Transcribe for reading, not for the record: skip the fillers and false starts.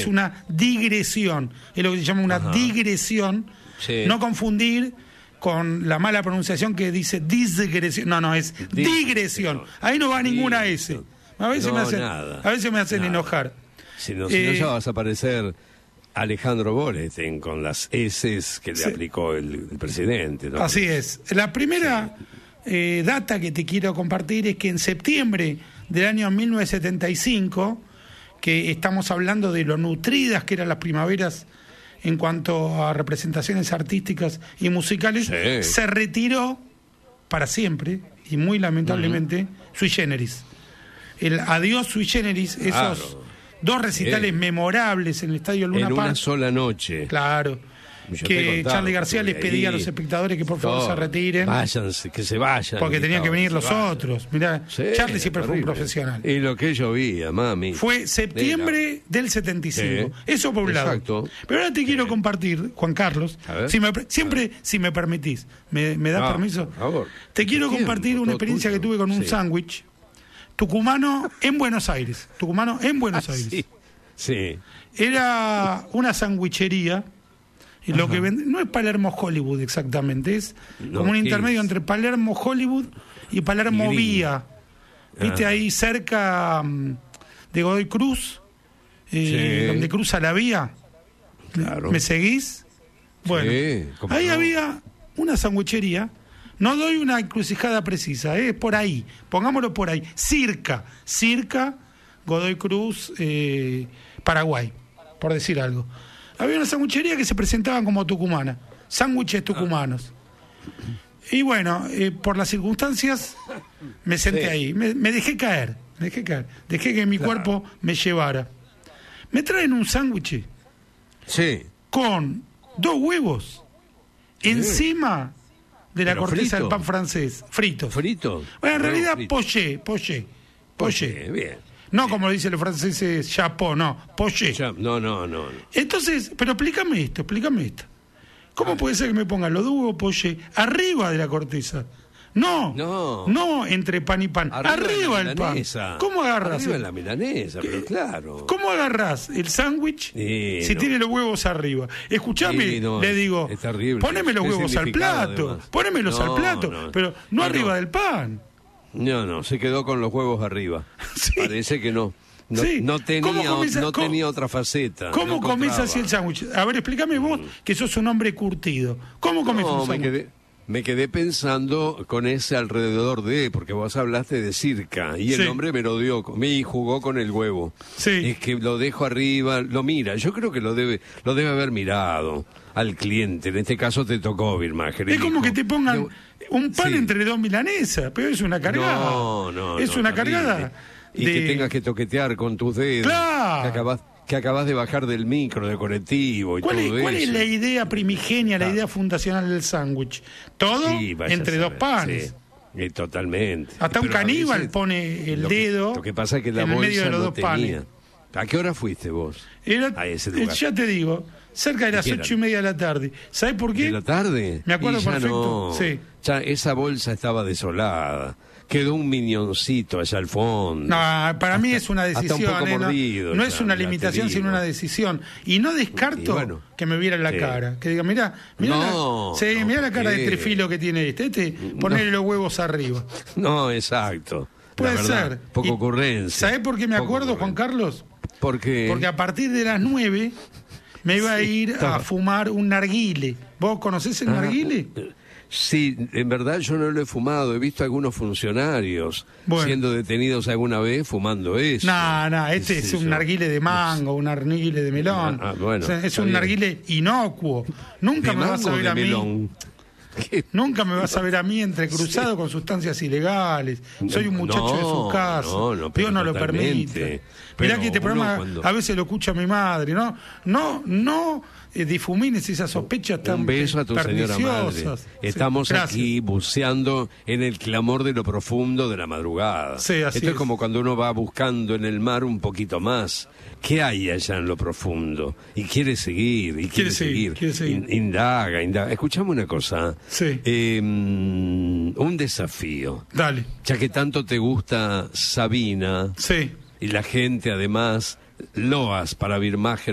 es una digresión, es lo que se llama una digresión, no confundir con la mala pronunciación que dice disgresión, no, es digresión, ahí no va ninguna S, a veces me hacen enojar. Si no ya vas a parecer Alejandro Boletín con las S que le aplicó el presidente, ¿no? Así es. La primera data que te quiero compartir es que en septiembre del año 1975, que estamos hablando de lo nutridas que eran las primaveras en cuanto a representaciones artísticas y musicales, se retiró para siempre, y muy lamentablemente, Sui Generis. El adiós Sui Generis, esos dos recitales memorables en el Estadio Luna Park. En una sola noche. Claro. Que Charly García les pedía a los espectadores que por favor se retiren. Váyanse, que se vayan. Porque tenían que venir los otros. Mirá, Charly siempre fue un profesional. Y lo que llovía, mami. Fue septiembre del 75. Eso por un lado. Exacto. Pero ahora te quiero compartir, Juan Carlos, si me permitís, ¿me das permiso? Por favor. Te quiero compartir una experiencia que tuve con un sándwich tucumano en Buenos Aires. Aires. Sí. Era una sandwichería. Y lo que vende, no es Palermo Hollywood exactamente, es como un intermedio entre Palermo Hollywood y Palermo Vía. ¿Viste ahí cerca de Godoy Cruz? Donde cruza la vía. Claro. ¿Me seguís? Bueno, ahí había una sandwichería. No doy una encrucijada precisa, es por ahí, pongámoslo por ahí. Circa Godoy Cruz, Paraguay, por decir algo. Había una sanguchería que se presentaban como tucumana, sándwiches tucumanos. Y bueno, por las circunstancias me senté ahí, me dejé caer, dejé que mi cuerpo me llevara. Me traen un sándwich con 2 huevos encima de la corteza del pan francés, frito. Bueno, en realidad poché. Bien. No, como dicen los franceses, chapeau, no, poché. No. Entonces, pero explícame esto. ¿Cómo puede ser que me pongan los 2 huevos poché arriba de la corteza? No, entre pan y pan. Arriba del pan. ¿Cómo agarras? Arriba de la milanesa, pero claro. ¿Cómo agarras el sándwich si tiene los huevos arriba? Escuchame, le digo, es terrible. Poneme los huevos al plato, pero no arriba del pan. No, se quedó con los huevos arriba. Parece que no tenía otra faceta. ¿Cómo comés así el sándwich? A ver, explícame vos, que sos un hombre curtido. ¿Cómo comés un sándwich? Me quedé pensando con ese alrededor de, porque vos hablaste de circa, y el nombre me lo dio, y jugó con el huevo. Es que lo dejo arriba, lo mira, yo creo que lo debe haber mirado al cliente, en este caso te tocó, Vilma. Es como que te pongan un pan entre 2 milanesas, pero es una cargada. No. Es una cargada. Y que tengas que toquetear con tus dedos. Claro. Que acabas de bajar del micro, de colectivo y todo eso. ¿Cuál es la idea primigenia, la idea fundacional del sándwich? Todo entre 2 panes. Sí, totalmente. Hasta un caníbal pone el dedo lo que pasa es que la en el medio de los 2 panes. ¿A qué hora fuiste vos a ese lugar? Ya te digo, cerca de las 8:30 de la tarde. ¿Sabes por qué? ¿De la tarde? Me acuerdo perfecto. Ya esa bolsa estaba desolada. Quedó un minioncito allá al fondo. No, para mí es una decisión. Hasta un poco mordido, no es una limitación, sino una decisión. Y no descarto que me viera la cara. Que diga, mirá la cara de trifilo que tiene ponerle los huevos arriba. No, exacto. Puede ser. Poco ocurrencia. ¿Sabés por qué me acuerdo, Juan Carlos? Porque a partir de las 9 me iba a ir a fumar un narguile. ¿Vos conocés el narguile? Sí, en verdad yo no lo he fumado. He visto algunos funcionarios siendo detenidos alguna vez fumando eso. Es un narguile de mango, un narguile de melón. Es un narguile inocuo. Nunca me vas a ver a mí. Nunca me vas a ver a mí entrecruzado con sustancias ilegales. Soy un muchacho de su casa. Dios no lo permite. Mirá que este programa a veces lo escucha mi madre. No difumines esas sospechas tan perniciosas. Un beso a tu señora madre. Estamos aquí buceando en el clamor de lo profundo de la madrugada. Esto es como cuando uno va buscando en el mar un poquito más. ¿Qué hay allá en lo profundo? Y quiere seguir, Indaga. Escuchame una cosa. Un desafío. Dale. Ya que tanto te gusta Sabina. Y la gente además loas para Birmacher